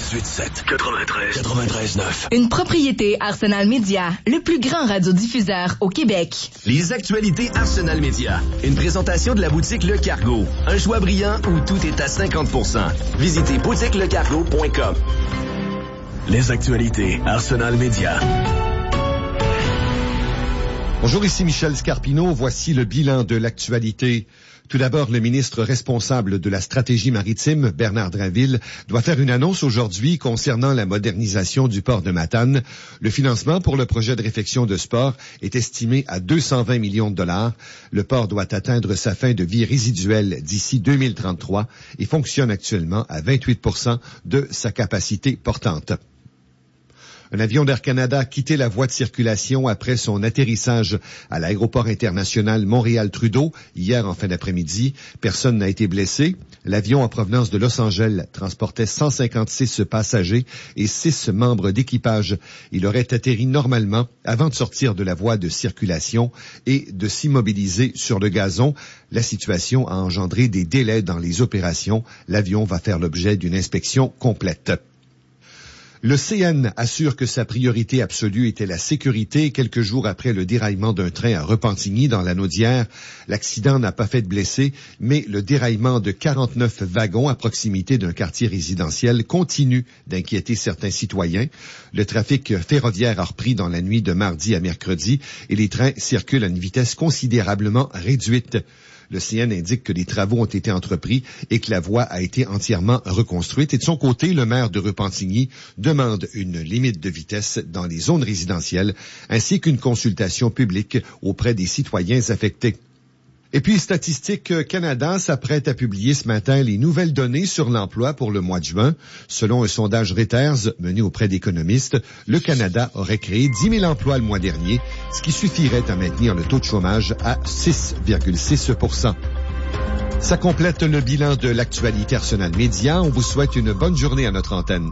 98.7. 93.9. Une propriété Arsenal Média, le plus grand radiodiffuseur au Québec. Les actualités Arsenal Média. Une présentation de la boutique Le Cargo. Un choix brillant où tout est à 50%. Visitez boutiquelecargo.com. Les actualités Arsenal Média. Bonjour, ici Michel Scarpino. Voici le bilan de l'actualité. Tout d'abord, le ministre responsable de la stratégie maritime, Bernard Drinville, doit faire une annonce aujourd'hui concernant la modernisation du port de Matane. Le financement pour le projet de réfection de ce port est estimé à 220 millions de dollars. Le port doit atteindre sa fin de vie résiduelle d'ici 2033 et fonctionne actuellement à 28% de sa capacité portante. Un avion d'Air Canada a quitté la voie de circulation après son atterrissage à l'aéroport international Montréal-Trudeau hier en fin d'après-midi. Personne n'a été blessé. L'avion en provenance de Los Angeles transportait 156 passagers et 6 membres d'équipage. Il aurait atterri normalement avant de sortir de la voie de circulation et de s'immobiliser sur le gazon. La situation a engendré des délais dans les opérations. L'avion va faire l'objet d'une inspection complète. Le CN assure que sa priorité absolue était la sécurité. Quelques jours après le déraillement d'un train à Repentigny dans la Naudière, l'accident n'a pas fait de blessés, mais le déraillement de 49 wagons à proximité d'un quartier résidentiel continue d'inquiéter certains citoyens. Le trafic ferroviaire a repris dans la nuit de mardi à mercredi et les trains circulent à une vitesse considérablement réduite. Le CN indique que les travaux ont été entrepris et que la voie a été entièrement reconstruite. Et de son côté, le maire de Repentigny demande une limite de vitesse dans les zones résidentielles ainsi qu'une consultation publique auprès des citoyens affectés. Et puis, Statistique Canada s'apprête à publier ce matin les nouvelles données sur l'emploi pour le mois de juin. Selon un sondage Reuters mené auprès d'économistes, le Canada aurait créé 10 000 emplois le mois dernier, ce qui suffirait à maintenir le taux de chômage à 6,6%. Ça complète le bilan de l'actualité Arsenal Média. On vous souhaite une bonne journée à notre antenne.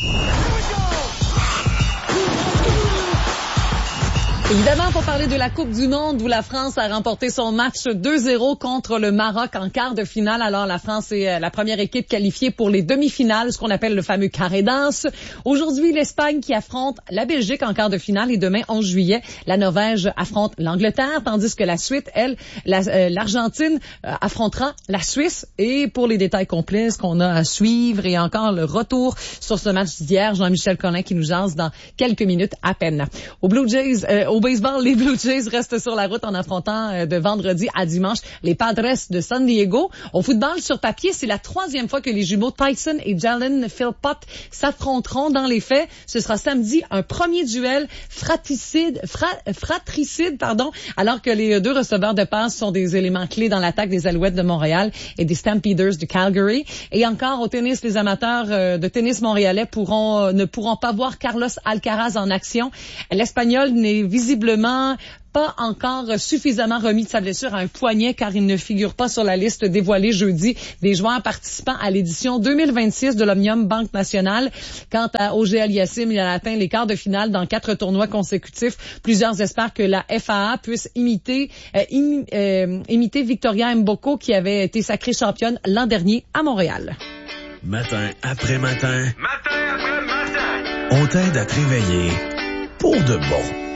Évidemment, pour parler de la Coupe du Monde où la France a remporté son match 2-0 contre le Maroc en quart de finale. Alors, la France est la première équipe qualifiée pour les demi-finales, ce qu'on appelle le fameux carré d'as. Aujourd'hui, l'Espagne qui affronte la Belgique en quart de finale et demain, 11 juillet, la Norvège affronte l'Angleterre, tandis que la suite, l'Argentine affrontera la Suisse. Et pour les détails complets, ce qu'on a à suivre et encore le retour sur ce match d'hier, Jean-Michel Collin qui nous jase dans quelques minutes à peine. Au baseball, les Blue Jays restent sur la route en affrontant de vendredi à dimanche les Padres de San Diego. Au football, sur papier, c'est la 3e fois que les jumeaux Tyson et Jalen Philpott s'affronteront. Dans les faits, ce sera samedi un premier duel fratricide, alors que les deux receveurs de passe sont des éléments clés dans l'attaque des Alouettes de Montréal et des Stampeders de Calgary. Et encore au tennis, les amateurs de tennis montréalais ne pourront pas voir Carlos Alcaraz en action. L'Espagnol n'est visiblement pas encore suffisamment remis de sa blessure à un poignet car il ne figure pas sur la liste dévoilée jeudi des joueurs participants à l'édition 2026 de l'Omnium Banque Nationale. Quant à Auger Aliassime, il a atteint les quarts de finale dans 4 tournois consécutifs. Plusieurs espèrent que la FAA puisse imiter Victoria Mboko qui avait été sacrée championne l'an dernier à Montréal. Matin après matin, on t'aide à te réveiller pour de bon.